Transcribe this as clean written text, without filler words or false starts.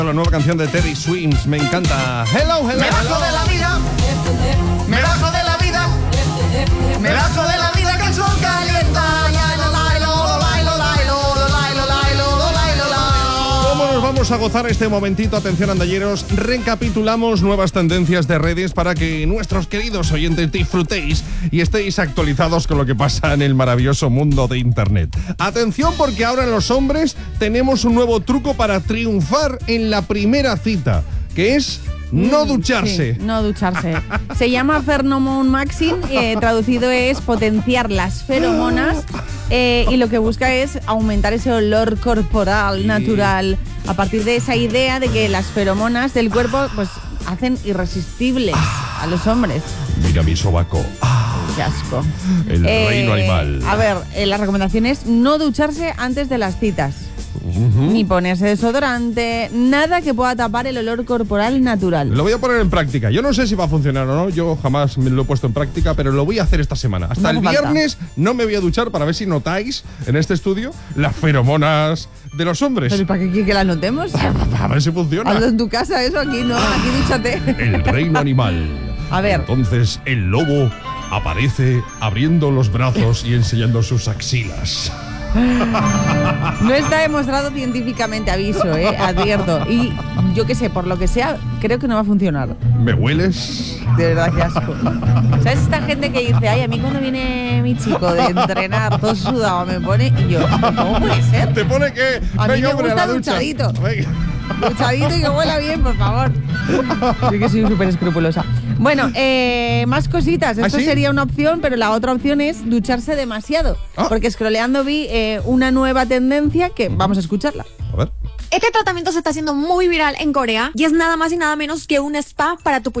La nueva canción de Teddy Swims, me encanta. Hello, hello, Me bajo de la vida, me bajo de la vida, me bajo de la vida que el sol calienta. ¿Cómo nos vamos a gozar este momentito? Atención, andalleros, recapitulamos nuevas tendencias de redes para que nuestros queridos oyentes disfrutéis y estéis actualizados con lo que pasa en el maravilloso mundo de Internet. Atención, porque ahora los hombres tenemos un nuevo truco para triunfar en la primera cita, que es no ducharse. Sí, no ducharse. Se llama Pheromone Maxing, traducido es potenciar las feromonas, y lo que busca es aumentar ese olor corporal natural a partir de esa idea de que las feromonas del cuerpo pues hacen irresistibles a los hombres. Mira mi sobaco. Qué asco. El reino animal. A ver, la recomendación es no ducharse antes de las citas. Ni ponerse desodorante, nada que pueda tapar el olor corporal natural. Lo voy a poner en práctica. Yo no sé si va a funcionar o no, yo jamás me lo he puesto en práctica, pero lo voy a hacer esta semana. Hasta el viernes no me voy a duchar para ver si notáis en este estudio las feromonas de los hombres. ¿Pero para qué quiere que las notemos? A ver si funciona. Hazlo en tu casa, eso, aquí no, aquí dúchate. El reino animal. A ver. Entonces el lobo aparece abriendo los brazos y enseñando sus axilas. No está demostrado científicamente, aviso, advierto. Y yo qué sé, por lo que sea, creo que no va a funcionar. ¿Me hueles? De verdad, qué asco. ¿Sabes esta gente que dice, ay, a mí cuando viene mi chico de entrenar todo sudado me pone, y yo, ¿cómo puede ser? ¿Te pone qué? A mí me gusta la ducha. duchadito. Venga. Duchadito y que huela bien, por favor. Yo que soy súper escrupulosa. Bueno, más cositas. Esto ¿sí? sería una opción, pero la otra opción es ducharse demasiado. Porque scrolleando vi una nueva tendencia que vamos a escucharla. A ver. Este tratamiento se está haciendo muy viral en Corea y es nada más y nada menos que un spa para tu